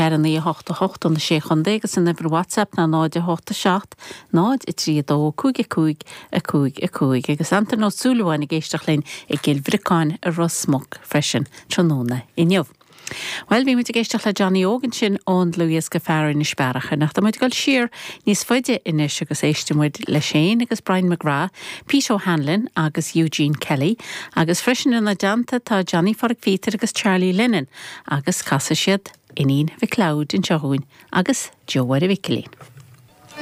cean í 88 an sé chundé agus in nefr WhatsApp na 987 9 3 agus antar nó súlaháin i géisteach lein i gil bhricáin a rosmog freisin tróna inniuh. Well, bhí muid géisteach le Johnny Ogan sin ón Luas go fearr in Sbearacha nach muid goil siar níos foiide inis agus éistemuid le Shane agus Brian McGrath, Pete O'Hanlon agus Eugene Kelly agus freisin in na deanta tá Johnny Farag Peter agus Charlie Lennon agus casa siad inín bhí cloud in Seohún agus Joe Wickilín.